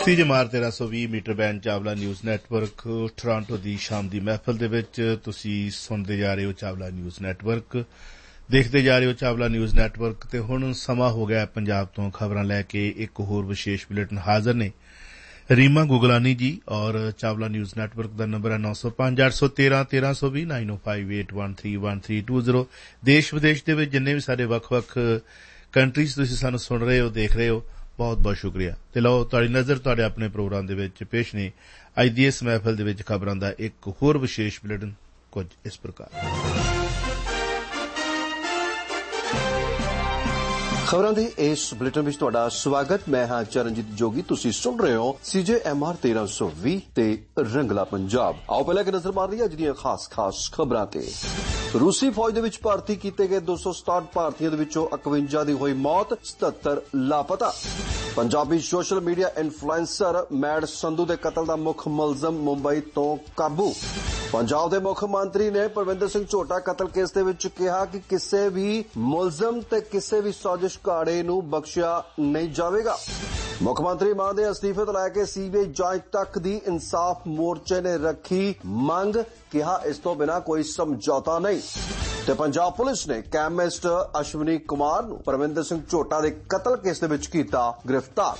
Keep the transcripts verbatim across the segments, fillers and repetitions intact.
ਸੀ ਜਮਾਰ तेरह सौ बीस metre band Chawla news network Toronto की शाम की महफिल दे विच तुसीं सुणदे जा रहे हो चावला न्यूज़ नैटवर्क देखते जा रहे हो चावला न्यूज़ नैटवर्क ते हुण समा हो गया पंजाब तो खबरां लैके एक होर विशेष बुलेटिन हाज़र ने रीमा गुगलानी जी और चावला न्यूज़ नैटवर्क का नंबर है नौ सौ पांच अठ सौ तेरह तेरह सौ भी nine O five eight one three one three to zero देश विदेश दे विच जिन्ने भी साडे वख-वख कंट्रीज तुसीं सानूं सुण रहे हो देख रहे हो बहुत बहुत शुक्रिया ते लो तुहाडी नज़र तुहाडे अपने प्रोग्राम दे विच पेश ने अज दी इस महफिल दे विच खबरां दा एक होर विशेष बुलेटिन कुछ इस प्रकार खबरां दे इस बुलेटिन विच तुहाडा स्वागत मैं हां चरणजीत जोगी तुसीं सुण रहे हो सीजे एम आर तेरह सौ बीस ते रंगला पंजाब आओ पहले एक नजर मार लईए अज दीआं खास खास खबरां ते रूसी फौज दे विच भर्ती कीते गए दो सौ सताहठ भारतीयों दे विचों इकवंजा दी होई मौत सतहत्तर लापता Punjabi social media influencer mad Sandhu दे कतल दा मुख मुलजम मुंबई तो काबू पंजाब दे मुख मंत्री ने परविंदर सिंह झोटा कतल केस दे विच कहा कि किसी भी मुलजम ते किसी भी साजिश घाड़े नूं बख्शिया नहीं जावेगा मुख मंत्री मान दे अस्तीफे तो लैके सीबीआई जांच तक दी इंसाफ मोर्चे ने रखी मंग कहा इस तो बिना कोई समझौता नहीं ते पंजाब पुलिस ने कैमिस्ट अश्विनी कुमार नूं परविंदर सिंह झोटा दे कतल केस दे विच कीता गिरफ्तार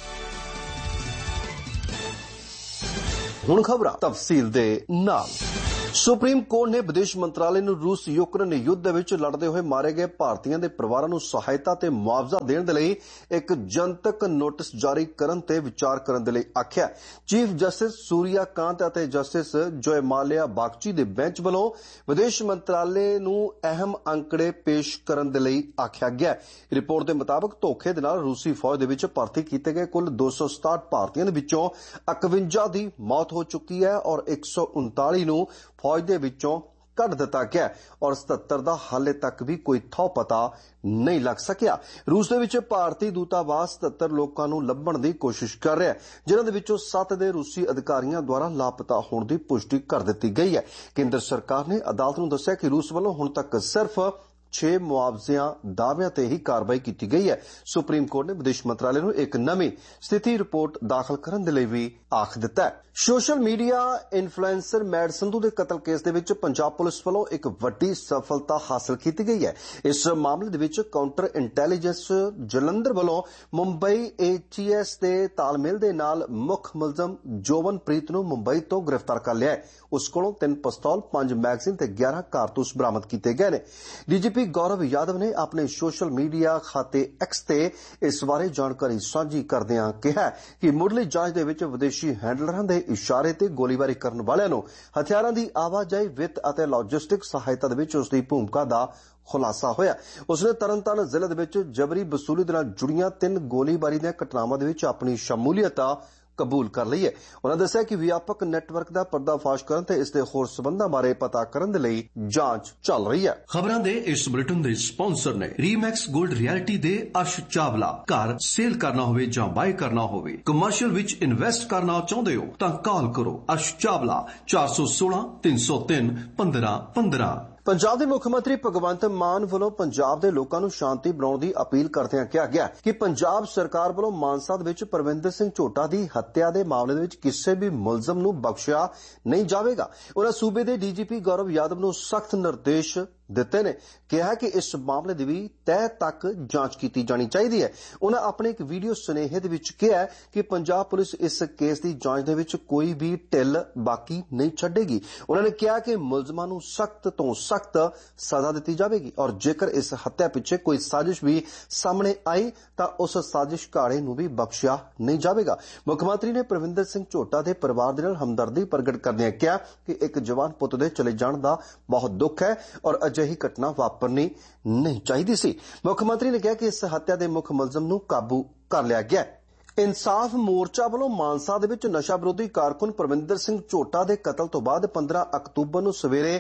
हुण खबरां तफसील दे नाल सुप्रीम कोर्ट ने विदेश मंत्रालय नूं रूस यूक्रेन युद्ध विच लड़दे होए मारे गए भारतीयों के परिवारां नूं सहायता ते मुआवजा देण दे लई एक जनतक नोटिस जारी करन ते विचार करन दे लई आख्या चीफ जस्टिस सूर्यकांत अते जस्टिस जयमाल्या बागची दे बेंच वालों विदेश मंत्रालय नूं अहम अंकड़े पेश करन दे लई आख्या गया रिपोर्ट के मुताबिक धोखे दे नाल रूसी फौज दे विच भर्ती कीते गए कुल दो सौ सताहठ भारतीयों दे विचों इकवंजा दी मौत हो चुकी है और एक सौ उनताली नूं फौज दे विचों कट दिता गया और सतहत्तर का हाले तक भी कोई थौ पता नहीं लग सकिया रूस दे विच भारतीय दूतावास सतहत्तर लोगों नूं लभण दी कोशिश कर रहा है जिन्हां दे विचों सत्त दे रूसी अधिकारियों द्वारा लापता होने की पुष्टि कर दी गई है केंद्र सरकार ने अदालत नूं दस्सिया कि रूस वालों हुण तक सिर्फ छे मुआवजिया दावियां ते ही कार्रवाई की गई है सुप्रीम कोर्ट ने विदेश मंत्रालय नूं एक नवी स्थिति रिपोर्ट दाखिल करने दे लई भी आख दिता है social media influencer mad Sandhu के कतल केस दे विच पंजाब पुलिस वालों एक वड्डी सफलता हासिल की गई है इस मामले दे विच काउंटर इंटैलीजेंस जलंधर वालों मुंबई एचईएस के तालमेल दे नाल मुख मुलजम जोवनप्रीत नूं मुंबई तो गिरफ्तार कर लिया है उस कोलों तीन पिस्तौल पांच मैगजीन ते ग्यारह कारतूस बरामद किए गए ने डीजीपी गौरव यादव ने अपने सोशल मीडिया खाते एक्स ते इस बारे जानकारी साझी करदियां कहा कि मुढ़ली जांच दे विच विदेशी हैंडलरां दे इशारे ते गोलीबारी करन वालियां नूं हथियारां दी आवाजाही वित्त अते लॉजिस्टिक सहायता दे विच उसदी भूमिका दा खुलासा होया उसने तरनताਰਨ जिले दे विच जबरी वसूली दे नाल जुड़ियां तीन गोलीबारी ਦੀਆਂ घटनावां दे विच अपनी शमूलियत कबूल कर ली है उन्होंने दस्सिया कि व्यापक नैटवर्क का पर्दाफाश करन ते इस दे होर संबंधां बारे पता करन दे लई जांच चल रही है खबरां दे इस बुलेटिन दे स्पॉन्सर ने रीमैक्स गोल्ड रियलिटी दे अर्श चावला घर सेल करना होवे जां बाय करना होवे कमर्शियल विच इन्वेस्ट करना चाहुंदे हो तां कॉल करो अर्श चावला चार सौ सोलह तीन सौ तीन पंद्रह पंद्रह पंजाब के मुख्यमंत्री भगवंत मान वालों पंजाब के लोगों को शांति बनाने की अपील करदे कहा गया कि पंजाब सरकार वालों मानसा विच परविंदर सिंह झोटा की हत्या के मामले में किसी भी मुलजम नूं बख्शिया नहीं जाएगा उन्होंने सूबे के डीजीपी गौरव यादव नूं सख्त निर्देश दिते ने कहा कि इस मामले की भी तय तक जांच की जानी चाहिए है उन्होंने अपने एक वीडियो सुनेहे दे विच कहा कि पंजाब पुलिस इस केस की जांच दे विच कोई भी ढिल बाकी नहीं छड्डेगी उन्होंने कहा कि मुलजमां नूं सख्त तो सख्त सजा दी जाएगी और जेकर इस हत्या पिछे कोई साजिश भी सामने आई तो उस साजिश घाड़े नूं भी बख्शिया नहीं जाएगा मुख्यमंत्री ने परविंदर सिंह झोटा के परिवार दे नाल हमदर्दी प्रगट करदे कहा कि एक जवान पुत दे चले जाण दा बहुत दुख है और अजिही घटना वापरनी नहीं चाहिए सी मुख्यमंत्री ने कहा कि इस हत्या के मुख मुलजम नूं काबू कर लिया गया इंसाफ मोर्चा वालों मानसा दे विच नशा विरोधी कारकुन परविंदर सिंह झोटा के कतल तो बाद पंद्रह अक्तूबर नूं सवेरे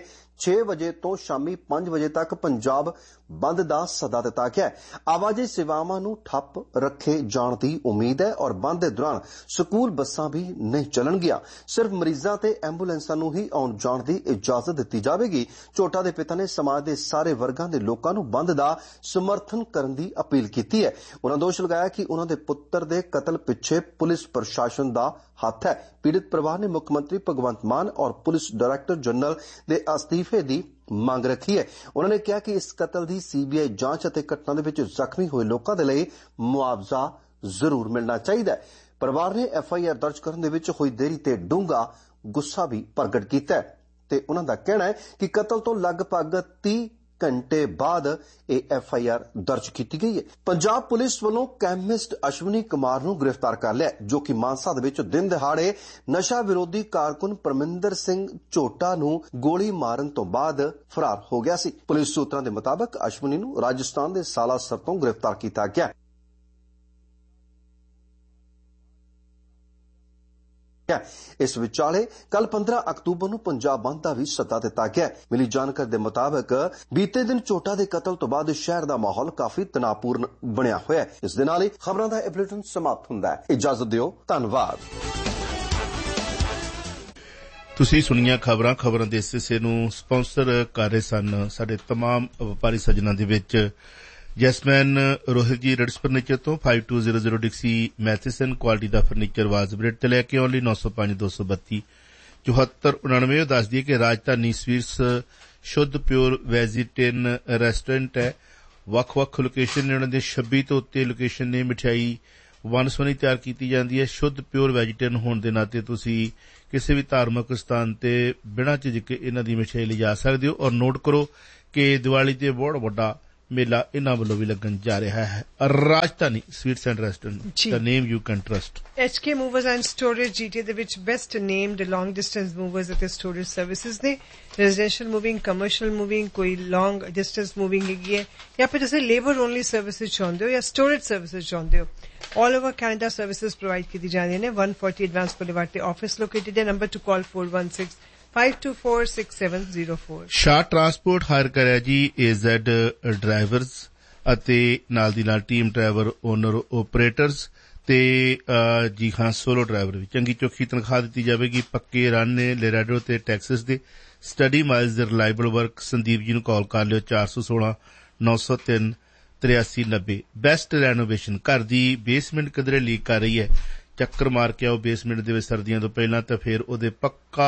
ਛੇ ਵਜੇ ਤੋਂ ਸ਼ਾਮੀ ਪੰਜ ਵਜੇ ਤੱਕ ਪੰਜਾਬ ਬੰਦ ਦਾ ਸੱਦਾ ਦਿੱਤਾ ਗਿਆ ਹੈ। ਆਵਾਜਾਈ ਸੇਵਾਵਾਂ ਨੂੰ ਠੱਪ ਰੱਖੇ ਜਾਣ ਦੀ ਉਮੀਦ ਹੈ ਔਰ ਬੰਦ ਦੇ ਦੌਰਾਨ ਸਕੂਲ ਬੱਸਾਂ ਵੀ ਨਹੀਂ ਚੱਲਣਗੀਆਂ। ਸਿਰਫ ਮਰੀਜ਼ਾਂ ਤੇ ਐਂਬੂਲੈਂਸਾਂ ਨੂੰ ਹੀ ਆਉਣ ਜਾਣ ਦੀ ਇਜਾਜ਼ਤ ਦਿੱਤੀ ਜਾਵੇਗੀ। ਝੋਟਾ ਦੇ ਪਿਤਾ ਨੇ ਸਮਾਜ ਦੇ ਸਾਰੇ ਵਰਗਾਂ ਦੇ ਲੋਕਾਂ ਨੂੰ ਬੰਦ ਦਾ ਸਮਰਥਨ ਕਰਨ ਦੀ ਅਪੀਲ ਕੀਤੀ ਹੈ। ਉਹਨਾਂ ਦੋਸ਼ ਲਗਾਇਆ ਕਿ ਉਹਨਾਂ ਦੇ ਪੁੱਤਰ ਦੇ ਕਤਲ ਪਿੱਛੇ ਪੁਲਿਸ ਪ੍ਰਸ਼ਾਸਨ ਦਾ ਹੱਥ ਹੈ। ਪੀੜਤ ਪਰਿਵਾਰ ਨੇ ਮੁੱਖ ਮੰਤਰੀ ਭਗਵੰਤ ਮਾਨ ਔਰ ਪੁਲਿਸ ਡਾਇਰੈਕਟਰ ਜਨਰਲ ਦੇ ਅਸਤੀਫੇ ਦੀ ਮੰਗ ਰੱਖੀ ਹੈ। ਉਹਨਾਂ ਨੇ ਕਿਹਾ ਕਿ ਇਸ ਕਤਲ ਦੀ ਸੀਬੀਆਈ ਜਾਂਚ ਅਤੇ ਘਟਨਾ ਦੇ ਵਿੱਚ ਜ਼ਖਮੀ ਹੋਏ ਲੋਕਾਂ ਦੇ ਲਈ ਮੁਆਵਜ਼ਾ ਜ਼ਰੂਰ ਮਿਲਣਾ ਚਾਹੀਦਾ ਹੈ। ਪਰਿਵਾਰ ਨੇ ਐਫ ਆਈ ਆਰ ਦਰਜ ਕਰਨ ਦੇ ਵਿੱਚ ਹੋਈ ਦੇਰੀ ਤੇ ਡੂੰਘਾ ਗੁੱਸਾ ਵੀ ਪ੍ਰਗਟ ਕੀਤਾ ਹੈ ਤੇ ਉਹਨਾਂ ਦਾ ਕਹਿਣਾ ਹੈ ਕਿ ਕਤਲ ਤੋਂ ਲਗਭਗ ਤੀਹ ਘੰਟੇ ਬਾਅਦ ਇਹ ਐਫ ਆਈ ਆਰ ਦਰਜ ਕੀਤੀ ਗਈ ਹੈ। ਪੰਜਾਬ ਪੁਲਿਸ ਵੱਲੋਂ ਕੈਮਿਸਟ ਅਸ਼ਵਨੀ ਕੁਮਾਰ ਨੂੰ ਗ੍ਰਿਫਤਾਰ ਕਰ ਲਿਆ, ਜੋ ਕਿ ਮਾਨਸਾ ਦੇ ਵਿੱਚ ਦਿਨ ਦਿਹਾੜੇ ਨਸ਼ਾ ਵਿਰੋਧੀ ਕਾਰਕੁਨ ਪਰਮਿੰਦਰ ਸਿੰਘ ਝੋਟਾ ਨੂੰ ਗੋਲੀ ਮਾਰਨ ਤੋਂ ਬਾਅਦ ਫਰਾਰ ਹੋ ਗਿਆ ਸੀ। ਪੁਲਿਸ ਸੂਤਰਾਂ ਦੇ ਮੁਤਾਬਕ ਅਸ਼ਵਨੀ ਨੂੰ ਰਾਜਸਥਾਨ ਦੇ ਸਾਲਾਸਰ ਤੋਂ ਗ੍ਰਿਫਤਾਰ ਕੀਤਾ ਗਿਆ। ਇਸ ਵਿਚਾਲੇ ਕੱਲ ਪੰਦਰਾਂ ਅਕਤੂਬਰ ਨੂੰ ਪੰਜਾਬ ਬੰਦ ਦਾ ਵੀ ਸੱਦਾ ਦਿੱਤਾ ਗਿਆ। ਮਿਲੀ ਜਾਣਕਾਰੀ ਦੇ ਮੁਤਾਬਕ ਬੀਤੇ ਦਿਨ ਝੋਟਾ ਦੇ ਕਤਲ ਤੋਂ ਬਾਅਦ ਸ਼ਹਿਰ ਦਾ ਮਾਹੌਲ ਕਾਫੀ ਤਣਾਅਪੂਰਨ ਬਣਿਆ ਹੋਇਆ ਹੈ। ਇਸ ਦੇ ਨਾਲ ਹੀ ਖਬਰਾਂ ਦਾ ਇਹ ਬੁਲੇਟਿਨ ਸਮਾਪਤ ਹੁੰਦਾ ਹੈ। ਇਜਾਜ਼ਤ ਦਿਓ, ਧੰਨਵਾਦ। ਤੁਸੀਂ ਸੁਣੀਆਂ ਖਬਰਾਂ ਖਬਰਾਂ ਦੇ ਇਸ ਹਿੱਸੇ ਨੂੰ ਸਪਾਂਸਰ ਕਰ ਰਹੇ ਸਨ ਸਾਡੇ तमाम ਵਪਾਰੀ ਸੱਜਣਾਂ ਦੇ ਵਿੱਚ ਜੈਸਮੈਨ ਰੋਹਿਤ ਜੀ ਰੈਡਸ ਫਰਨੀਚਰ ਤੋਂ ਬਾਈਸ ਦੋ ਜ਼ੀਰੋ ਜ਼ੀਰੋ ਡਿਕਸੀ ਮੈਥਿਸਨ ਕੁਆਲਿਟੀ ਦਾ ਫਰਨੀਚਰ ਵਾਜਬ ਰੇਟ ਤੇ ਲੈ ਕੇ ਆਉਣ ਲਈ ਨੌ ਸੌ ਪੰਜ ਦੋ ਸੌ ਬੱਤੀ ਚੌਹੱਤਰ ਉਨਾਨਵੇਂ ਉਹ ਦੱਸਦੀ ਹੈ ਕਿ ਰਾਜਧਾਨੀ ਸਵੀਟਸ ਸ਼ੁੱਧ ਪਿਓਰ ਵੈਜੀਟੇਰੀਅਨ ਰੈਸਟੋਰੈਂਟ ਹੈ। ਵੱਖ-ਵੱਖ ਲੋਕੇਸ਼ਨ ਨੇ ਉਹਨਾਂ ਦੇ ਛੱਬੀ ਤੋਂ ਉੱਤੇ ਲੋਕੇਸ਼ਨ ਨੇ। ਮਿਠਾਈ ਵੰਨ ਸੁਵੰਨੀ ਤਿਆਰ ਕੀਤੀ ਜਾਂਦੀ ਹੈ। ਸ਼ੁੱਧ ਪਿਓਰ ਵੈਜੀਟੇਰੀਅਨ ਹੋਣ ਦੇ ਨਾਤੇ ਤੁਸੀਂ ਕਿਸੇ ਵੀ ਧਾਰਮਿਕ ਸਥਾਨ ਤੇ ਬਿਨਾਂ ਝਿਜਕੇ ਇਹਨਾਂ ਦੀ ਮਿਠਾਈ ਲਿਜਾ ਸਕਦੇ ਹੋ। ਔਰ ਨੋਟ ਕਰੋ ਕਿ ਦੀਵਾਲੀ ਤੇ ਬਹੁਤ ਵੱਡਾ ਮੇਲਾ ਇਹਨਾਂ ਵੱਲੋਂ ਵੀ ਲੱਗਣ ਜਾ ਰਿਹਾ ਹੈ। ਰਾਜਧਾਨੀ sweets and restaurant the name you can trust. H K movers and storage GT ਦੇ ਵਿੱਚ ਬੈਸਟ ਨੇਮਡ ਲੌਂਗ ਡਿਸਟੈਂਸ ਮੂਵਰਸ ਅਤੇ ਸਟੋਰੇਜ ਸਰਵਿਸਿਜ਼ ਨੇ। ਰੈਜ਼ੀਡੈਂਸ਼ੀਅਲ ਮੂਵਿੰਗ, ਕਮਰਸ਼ੀਅਲ ਮੂਵਿੰਗ, ਕੋਈ ਲੌਂਗ ਡਿਸਟੈਂਸ ਮੂਵਿੰਗ ਹੈਗੀ ਹੈ ਜਾਂ ਫਿਰ ਤੁਸੀਂ ਲੇਬਰ ਓਨਲੀ ਸਰਵਿਸਿਜ਼ ਚਾਹੁੰਦੇ ਹੋ ਜਾਂ ਸਟੋਰੇਜ ਸਰਵਿਸਿਜ਼ ਚਾਹੁੰਦੇ ਹੋ। All over Canada services provide ਕੀਤੀ ਜਾਂਦੀਆਂ ਨੇ। one forty ਐਡਵਾਂਸ ਬੁਲੇਵਾਰਡ ਤੇ ਆਫਿਸ ਲੋਕੇਟਡ ਹੈ। ਨੰਬਰ ਟੂ ਕਾਲ four one six five two four six seven zero four। ਸ਼ਾਹ ਟਰਾਂਸਪੋਰਟ ਹਾਇਰ ਕਰਿਆ ਜੀ ਏਜ਼ੈਡ ਡਰਾਈਵਰਸ ਅਤੇ ਨਾਲ ਦੀ ਨਾਲ ਟੀਮ ਡਰਾਈਵਰ ਓਨਰ ਓਪਰੇਟਰਸ ਤੇ ਜੀ ਹਾਂ ਸੋਲੋ ਡਰਾਈਵਰ ਵੀ। ਚੰਗੀ ਚੋਖੀ ਤਨਖਾਹ ਦਿੱਤੀ ਜਾਵੇਗੀ। ਪੱਕੇ ਰਨ ਨੇ ਲੇਰਾਡੋ ਤੇ ਟੈਕਸਸ ਦੇ। ਸਟੱਡੀ ਮਾਈਲਜ਼ ਦੇ ਰਿਲਾਇਬਲ ਵਰਕ। ਸੰਦੀਪ ਜੀ ਨੂੰ ਕਾਲ ਕਰ ਲਿਓ ਚਾਰ ਸੌ ਸੋਲਾਂ ਨੌ ਸੌ ਤਿੰਨ ਤਰਿਆਸੀ ਨੱਬੇ। Best renovation. ਘਰ ਦੀ ਬੇਸਮੈਂਟ ਕਿਧਰੇ ਲੀਕ ਕਰ ਰਹੀ ਹੈ, ਚੱਕਰ ਮਾਰ ਕੇ ਆਓ ਬੇਸਮੈਂਟ ਦੇ ਵਿੱਚ ਸਰਦੀਆਂ ਤੋਂ ਪਹਿਲਾਂ ਤਾਂ ਫਿਰ ਉਹਦੇ ਪੱਕਾ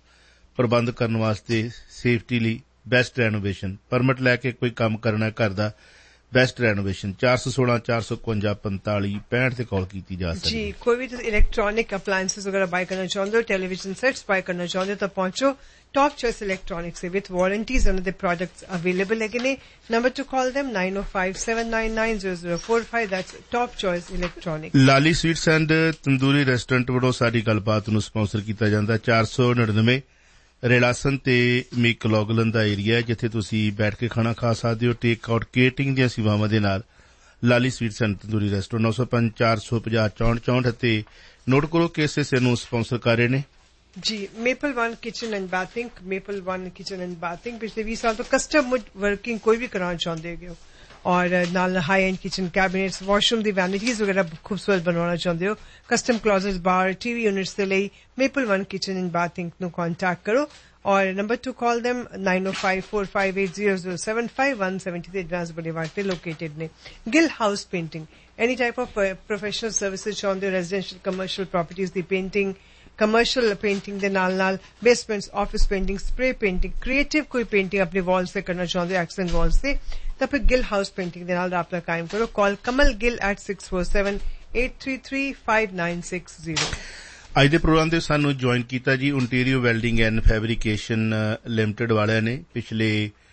ਪ੍ਰਬੰਧ ਕਰਨ ਵਾਸਤੇ ਸੇਫਟੀ ਲਈ ਬੈਸਟ ਰੈਨੋਵੇਸ਼ਨ। ਪਰਮਿਟ ਲੈ ਕੇ ਕੋਈ ਕੰਮ ਕਰਨਾ ਘਰ ਦਾ, ਬੈਸਟ ਰੈਨੋਵੇਸ਼ਨ। ਚਾਰ ਸੌ ਸੋਲਾਂ ਚਾਰ ਸੌ ਇਕਵੰਜਾ ਪੰਤਾਲੀ ਪੈਂਹਠ ਤੇ ਕਾਲ ਕੀਤੀ ਜਾ ਸਕਦੀ ਜੀ। ਕੋਈ ਵੀ ਤੁਸੀਂ ਇਲੈਕਟ੍ਰॉनिक ਅਪਲਾਇੰसेस वगैरह बाय करना चाहते हो, टेलीविजन सेट्स बाय करना चाहते हो तो पहुंचो top choice electronics with warranties and the products available है। Number two call them nine oh five seven nine nine zero zero four five। That's top choice electronics. Lali sweets and tandoori restaurant ਵੱਲੋਂ ਸਾਡੀ ਗੱਲਬਾਤ ਨੂੰ sponsor ਕੀਤਾ ਜਾਂਦਾ। ਚਾਰ ਸੌ ਨੜਿਨਵੇਂ ਰੇਲਾਸਨ ਤੇ ਮੈਕਲੋਗਲਨ ਦਾ ਏਰੀਆ ਹੈ ਜਿੱਥੇ ਤੁਸੀਂ ਬੈਠ ਕੇ ਖਾਣਾ ਖਾ ਸਕਦੇ ਹੋ। ਟੇਕ ਆਊਟ ਕੇਟਰਿੰਗ ਦੀਆਂ ਸੇਵਾਵਾਂ ਦੇ ਨਾਲ ਲਾਲੀ ਸਵੀਟਸ ਐਂਡ ਤੰਦੂਰੀ ਰੈਸਟੋਰੈਂਟ ਨੌ ਸੌ ਪੰਜ ਚਾਰ ਸੌ ਪੰਜਾਹ ਚੌਂਹਠ ਚੌਂਹਠ ਅਤੇ ਨੋਟ ਕਰੋ ਕਿ ਇਸ ਹਿੱਸੇ ਨੂੰ ਸਪਾਂਸਰ ਕਰ ਰਹੇ ਨੇ ਜੀ maple one kitchen and bathing. Maple one kitchen and bathing पिछले बीस साल तो कस्टम वुड वर्किंग कोई भी कराना चाहते हो और नाल high and kitchen cabinets, washroom the vanities वगैरह खूबसूरत बनवाना चाहते हो। कस्टम क्लोजेट्स, बार, टीवी यूनिट्स के लिए maple one kitchen and bathing ਨੂੰ कांटेक्ट करो और number two call them nine oh five four five eight zero zero seven five one seventy advance boulevard पे लोकेटेड ने। Gill house painting any type of professional services चाहते हो, residential commercial properties दी painting, commercial painting दे नाल नाल basements, office painting, spray painting, creative कोई painting अपने walls से करना चाहते हो एक्सेंट वॉल्स से तो फिर गिल हाउस पेंटिंग दे नाल राबता कायम करो। Call Kamal Gill at six four seven eight three three five nine six zero। ਅੱਜ ਦੇ ਪ੍ਰੋਗਰਾਮ ਦੇ ਸਾਨੂੰ ਜੁਆਇਨ ਕੀਤਾ ਜੀ Ontario welding and fabrication limited ਵਾਲਿਆਂ ਨੇ। ਪਿਛਲੇ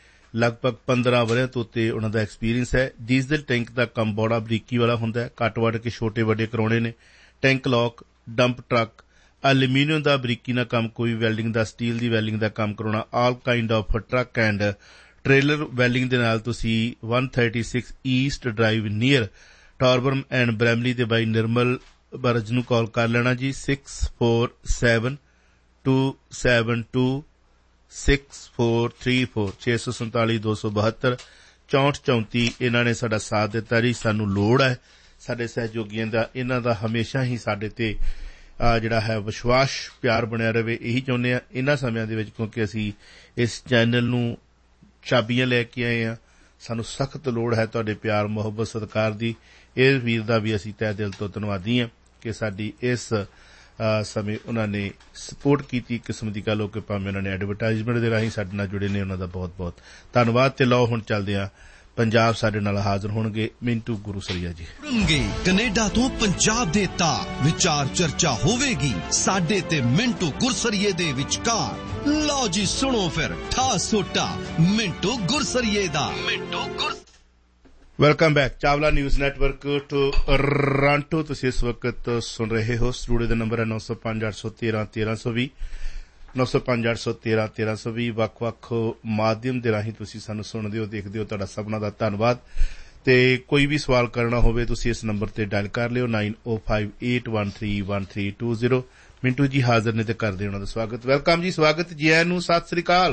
ਲਗਭਗ ਪੰਦਰਾਂ ਵਰ੍ਹਿਆਂ ਤੋਂ ਉੱਤੇ ਉਹਨਾਂ ਦਾ ਐਕਸਪੀਰੀਅੰਸ ਹੈ। ਡੀਜ਼ਲ ਟੈਂਕ ਦਾ ਕੰਮ ਬੜਾ ਬਰੀਕੀ ਵਾਲਾ ਹੁੰਦਾ ਹੈ, ਕੱਟ ਵੱਢ ਕੇ ਛੋਟੇ ਵੱਡੇ ਕਰਾਉਣੇ ਨੇ। Tank lock, dump truck, aluminium ਦਾ ਬਰੀਕੀ ਨਾਲ ਕੰਮ, ਕੋਈ ਵੈਲਡਿੰਗ ਦਾ, ਸਟੀਲ ਦੀ ਵੈਲਡਿੰਗ ਦਾ ਕੰਮ ਕਰਾਉਣਾ, ਆਲ kind of truck and trailer welding ਦੇ ਨਾਲ ਤੁਸੀਂ one thirty-six East drive near ਟਾਰਬਰਮ and Bramley ਦੇ ਬਾਈ ਨਿਰਮਲ ਬਰਜ ਨੂੰ ਕਾਲ ਕਰ ਲੈਣਾ ਜੀ। six four seven two seven two six four three four ਛੇ ਸੌ ਸੰਤਾਲੀ ਦੋ ਸੌ ਬਹੱਤਰ ਚੌਂਹਠ ਚੌਂਤੀ ਇਹਨਾਂ ਨੇ ਸਾਡਾ ਸਾਥ ਦਿੱਤਾ ਜੀ। ਸਾਨੂੰ ਲੋੜ ਹੈ ਸਾਡੇ ਸਹਿਯੋਗੀਆਂ ਦਾ, ਇਹਨਾਂ ਦਾ ਹਮੇਸ਼ਾ ਹੀ ਸਾਡੇ ਤੇ ਜਿਹੜਾ ਹੈ ਵਿਸ਼ਵਾਸ ਪਿਆਰ ਬਣਿਆ ਰਹੇ, ਇਹੀ ਚਾਹੁੰਦੇ ਹਾਂ ਇਹਨਾਂ ਸਮਿਆਂ ਦੇ ਵਿੱਚ, ਕਿਉਂਕਿ ਅਸੀਂ ਇਸ ਚੈਨਲ ਨੂੰ ਚਾਬੀਆਂ ਲੈ ਕੇ ਆਏ ਹਾਂ। ਸਾਨੂੰ ਸਖਤ ਲੋੜ ਹੈ ਤੁਹਾਡੇ ਪਿਆਰ ਮੁਹੱਬਤ ਸਤਿਕਾਰ ਦੀ। ਇਹ ਵੀਰ ਦਾ ਵੀ ਅਸੀਂ ਤਹਿ ਦਿਲ ਤੋਂ ਧੰਨਵਾਦੀ ਹਾਂ ਕਿ ਸਾਡੀ ਇਸ ਸਮੇਂ ਉਹਨਾਂ ਨੇ ਸਪੋਰਟ ਕੀਤੀ। ਇੱਕ ਕਿਸਮ ਦੀ ਗੱਲ ਹੋ ਕਿ ਭਾਵੇਂ ਉਹਨਾਂ ਨੇ ਐਡਵਰਟਾਈਜ਼ਮੈਂਟ ਦੇ ਰਾਹੀਂ ਸਾਡੇ ਨਾਲ ਜੁੜੇ ਨੇ, ਉਹਨਾਂ ਦਾ ਬਹੁਤ ਬਹੁਤ ਧੰਨਵਾਦ। ਤੇ ਲਓ ਹੁਣ ਚੱਲਦੇ ਹਾਂ ਪੰਜਾਬ, ਸਾਡੇ ਨਾਲ ਹਾਜ਼ਰ ਹੋਣਗੇ ਮਿੰਟੂ ਗੁਰੂਸਰੀਆ ਜੀ। ਕੈਨੇਡਾ ਤੋਂ ਪੰਜਾਬ ਦੇ ਤਾਰ ਵਿਚਾਰ ਚਰਚਾ ਹੋਵੇਗੀ ਸਾਡੇ ਤੇ ਮਿੰਟੂ ਗੁਰਸਰੀਏ ਦੇ ਵਿਚਕਾਰ। ਲਓ ਜੀ ਸੁਣੋ ਫਿਰ ਠਾ ਸੋਟਾ ਮਿੰਟੂ ਗੁਰਸਰੀਏ ਦਾ। ਮਿੰਟੂ ਗੁਰ welcome back Chawla news network Toronto. ਤੁਸੀਂ ਇਸ ਵਕਤ ਸੁਣ ਰਹੇ ਹੋ। ਸਟੂਡੀਓ ਦਾ ਨੰਬਰ ਹੈ ਨੌ ਸੌ ਪੰਜ ਅੱਠ ਸੌ ਤੇਰਾਂ ਤੇਰਾਂ ਸੌ ਵੀਹ ਨੌ ਸੌ ਪੰਜ ਅੱਠ ਸੌ ਤੇਰਾਂ ਤੇਰਾਂ ਸੌ ਵੀਹ। ਵੱਖ ਵੱਖ ਮਾਧਿਅਮ ਦੇ ਰਾਹੀਂ ਤੁਸੀਂ ਸਾਨੂੰ ਸੁਣਦੇ ਹੋ, ਦੇਖਦੇ ਹੋ, ਤੁਹਾਡਾ ਸਭਨਾਂ ਦਾ ਧੰਨਵਾਦ। ਤੇ ਕੋਈ ਵੀ ਸਵਾਲ ਕਰਨਾ ਹੋਵੇ ਤੁਸੀਂ ਇਸ ਨੰਬਰ ਤੇ ਡਾਇਲ ਕਰ ਲਿਓ ਨਾਈਨ ਓ five eight one three one three two zero. Mintu ਜੀ ਹਾਜ਼ਰ ਨੇ ਤੇ ਕਰਦੇ ਉਹਨਾਂ ਦਾ ਸਵਾਗਤ। ਵੈਲਕਮ ਜੀ, ਸਵਾਗਤ ਜੀ, ਆਇਆਂ ਨੂੰ, ਸਤਿ ਸ੍ਰੀ ਅਕਾਲ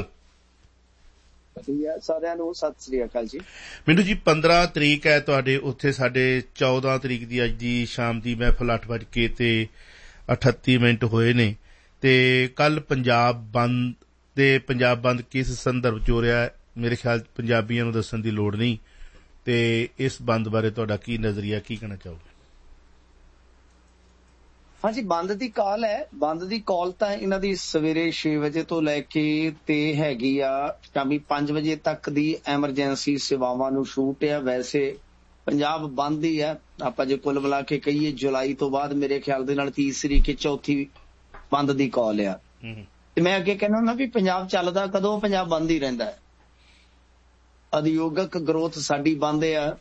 ਸਾਰਿਆਂ ਨੂੰ। ਸਤਿ ਸ੍ਰੀ ਅਕਾਲ ਜੀ। ਮਿੰਟੂ ਜੀ, ਪੰਦਰਾਂ ਤਰੀਕ ਹੈ ਤੁਹਾਡੇ ਉੱਥੇ, ਸਾਡੇ ਚੌਦਾਂ ਤਰੀਕ ਦੀ ਅੱਜ ਦੀ ਸ਼ਾਮ ਦੀ ਮਹਿਫਲ ਅੱਠ ਵੱਜ ਕੇ ਤੇ ਅਠੱਤੀ ਮਿੰਟ ਹੋਏ ਨੇ। ਤੇ ਕੱਲ ਪੰਜਾਬ ਬੰਦ ਦੇ ਪੰਜਾਬ ਬੰਦ ਕਿਸ ਸੰਦਰਭ ਚ ਹੋ ਰਿਹਾ, ਮੇਰੇ ਖਿਆਲ ਪੰਜਾਬੀਆਂ ਨੂੰ ਦੱਸਣ ਦੀ ਲੋੜ ਨਹੀਂ। ਤੇ ਇਸ ਬੰਦ ਬਾਰੇ ਤੁਹਾਡਾ ਕੀ ਨਜ਼ਰੀਆ, ਕੀ ਕਹਿਣਾ ਚਾਹੋਗੇ? ਹਾਂਜੀ, ਬੰਦ ਦੀ ਕਾਲ ਹੈ। ਬੰਦ ਦੀ ਕਾਲ ਤਾਂ ਇਹਨਾਂ ਦੀ ਸਵੇਰੇ ਛੇ ਵਜੇ ਤੋਂ ਲੈ ਕੇ ਤੇ ਹੈਗੀ ਆ ਸ਼ਾਮੀ ਪੰਜ ਵਜੇ ਤੱਕ ਦੀ ਐਮਰਜੈਂਸੀ ਸੇਵਾਵਾਂ ਨੂੰ ਛੂਟ ਆ। ਵੈਸੇ ਪੰਜਾਬ ਬੰਦ ਹੀ ਆ। ਆਪਾਂ ਜੇ ਕੁੱਲ ਮਿਲਾ ਕੇ ਕਹੀਏ ਜੁਲਾਈ ਤੋਂ ਬਾਅਦ ਮੇਰੇ ਖਿਆਲ ਦੇ ਨਾਲ ਤੀਸਰੀ ਕਿ ਚੌਥੀ ਬੰਦ ਦੀ ਕਾਲ ਆ। ਤੇ ਮੈਂ ਅੱਗੇ ਕਹਿੰਦਾ ਹੁੰਦਾ ਵੀ ਪੰਜਾਬ ਚੱਲਦਾ ਕਦੋਂ, ਪੰਜਾਬ ਬੰਦ ਹੀ ਰਹਿੰਦਾ ਹੈ। ਉਦਯੋਗਿਕ ਗਰੋਥ ਸਾਡੀ ਬੰਦ ਆ,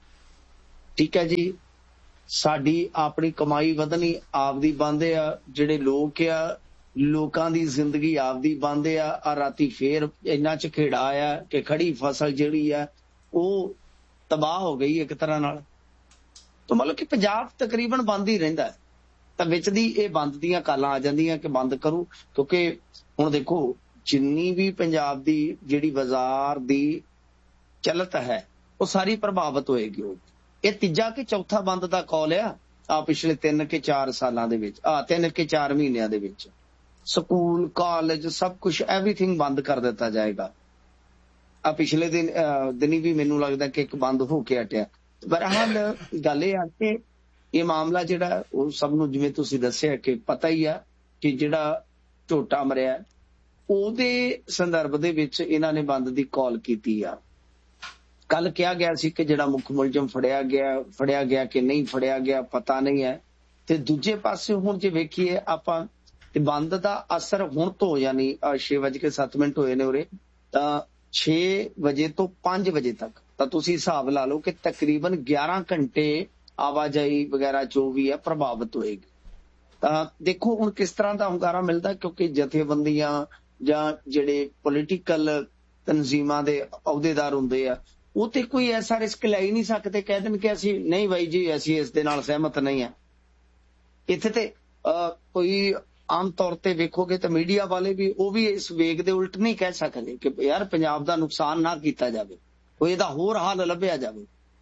ਠੀਕ ਹੈ ਜੀ। ਸਾਡੀ ਆਪਣੀ ਕਮਾਈ ਵਧਣੀ ਆਪਦੀ ਬੰਦ ਆ। ਜਿਹੜੇ ਲੋਕ ਆ, ਲੋਕਾਂ ਦੀ ਜ਼ਿੰਦਗੀ ਆਪਦੀ ਬੰਦ ਆ। ਆ ਰਾਤੀ ਫੇਰ ਇੰਨਾ ਝਖੇੜਾ ਆਇਆ ਕਿ ਖੜੀ ਫਸਲ ਜਿਹੜੀ ਆ ਉਹ ਤਬਾਹ ਹੋ ਗਈ ਇੱਕ ਤਰ੍ਹਾਂ ਨਾਲ। ਤਾਂ ਮਤਲਬ ਕਿ ਪੰਜਾਬ ਤਕਰੀਬਨ ਬੰਦ ਹੀ ਰਹਿੰਦਾ। ਤਾਂ ਵਿੱਚ ਦੀ ਇਹ ਬੰਦ ਦੀਆਂ ਕਾਲਾਂ ਆ ਜਾਂਦੀਆਂ ਕਿ ਬੰਦ ਕਰੂ, ਕਿਉਂਕਿ ਹੁਣ ਦੇਖੋ ਜਿੰਨੀ ਵੀ ਪੰਜਾਬ ਦੀ ਜਿਹੜੀ ਬਾਜ਼ਾਰ ਦੀ ਚਲਤ ਹੈ ਉਹ ਸਾਰੀ ਪ੍ਰਭਾਵਿਤ ਹੋਏਗੀ। ਉਹ ਇਹ ਤੀਜਾ ਕਿ ਚੌਥਾ ਬੰਦ ਦਾ ਕਾਲ ਆ ਆ ਪਿਛਲੇ ਤਿੰਨ ਕੇ ਚਾਰ ਸਾਲਾਂ ਦੇ ਵਿੱਚ, ਆ ਤਿੰਨ ਕੇ ਚਾਰ ਮਹੀਨਿਆਂ ਦੇ ਵਿੱਚ ਸਕੂਲ, ਕਾਲਜ, ਸਭ ਕੁਛ ਐਵਰੀਥਿੰਗ ਬੰਦ ਕਰ ਦਿੱਤਾ ਜਾਏਗਾ। ਆ ਪਿਛਲੇ ਦਿਨ ਦਿਨੀ ਵੀ ਮੈਨੂੰ ਲੱਗਦਾ ਕਿ ਇੱਕ ਬੰਦ ਹੋ ਕੇ ਹਟਿਆ। ਬਹਰਹਾਲ ਗੱਲ ਇਹ ਆ ਕਿ ਇਹ ਮਾਮਲਾ ਜਿਹੜਾ ਉਹ ਸਭ ਨੂੰ, ਜਿਵੇਂ ਤੁਸੀਂ ਦੱਸਿਆ ਕਿ ਪਤਾ ਹੀ ਆ ਕਿ ਜਿਹੜਾ ਝੋਟਾ ਮਰਿਆ ਉਹਦੇ ਸੰਦਰਭ ਦੇ ਵਿੱਚ ਇਹਨਾਂ ਨੇ ਬੰਦ ਦੀ ਕਾਲ ਕੀਤੀ ਆ। ਕੱਲ ਕਿਹਾ ਗਿਆ ਸੀ ਕਿ ਜਿਹੜਾ ਮੁੱਖ ਮੁਲਜ਼ਮ ਫੜਿਆ ਗਿਆ ਫੜਿਆ ਗਿਆ ਕਿ ਨਹੀਂ ਫੜਿਆ ਗਿਆ ਪਤਾ ਨਹੀਂ ਹੈ। ਤੇ ਦੂਜੇ ਪਾਸੇ ਹੁਣ ਜੇ ਵੇਖੀਏ ਆਪਾਂ ਤੇ ਬੰਦ ਦਾ ਅਸਰ ਹੁਣ ਤੋਂ, ਯਾਨੀ ਛੇ ਵਜੇ ਕੇ ਸੱਤ ਮਿੰਟ ਹੋਏ ਨੇ ਉਰੇ, ਤਾਂ ਛੇ ਵਜੇ ਤੋਂ ਪੰਜ ਵਜੇ ਤੱਕ ਤਾਂ ਤੁਸੀਂ ਹਿਸਾਬ ਲਾ ਲਓ ਕਿ ਤਕਰੀਬਨ ਗਿਆਰਾਂ ਘੰਟੇ ਆਵਾਜਾਈ ਵਗੈਰਾ ਜੋ ਵੀ ਹੈ ਪ੍ਰਭਾਵਿਤ ਹੋਏਗੀ। ਤਾਂ ਦੇਖੋ ਹੁਣ ਕਿਸ ਤਰ੍ਹਾਂ ਦਾ ਹੁੰਗਾਰਾ ਮਿਲਦਾ, ਕਿਉਂਕਿ ਜਥੇਬੰਦੀਆਂ ਜਾਂ ਜਿਹੜੇ ਪੋਲੀਟੀਕਲ ਤਨਜ਼ੀਮਾਂ ਦੇ ਅਹੁਦੇਦਾਰ ਹੁੰਦੇ ਆ ਉਹ ਤੇ ਕੋਈ ਐਸਾ ਰਿਸਕ ਲੈ ਹੀ ਨਹੀਂ ਸਕਦੇ, ਕਹਿ ਦੇਣ ਕਿ ਅਸੀਂ ਨਹੀਂ ਬਾਈ ਜੀ ਅਸੀਂ ਇਸ ਦੇ ਨਾਲ ਸਹਿਮਤ ਨਹੀਂ ਹਾਂ। ਇੱਥੇ ਤੇ ਕੋਈ ਆਮ ਤੌਰ ਤੇ ਵੇਖੋਗੇ ਤਾਂ ਮੀਡੀਆ ਵਾਲੇ ਵੀ ਉਹ ਵੀ ਇਸ ਵੇਗ ਦੇ ਉਲਟ ਨਹੀਂ ਕਹਿ ਸਕਦੇ ਕਿ ਯਾਰ ਪੰਜਾਬ ਦਾ ਨੁਕਸਾਨ ਨਾ ਕੀਤਾ ਜਾਵੇ, ਕੋਈ ਇਹਦਾ ਹੋਰ ਹੱਲ ਲੱਭਿਆ ਜਾਵੇ।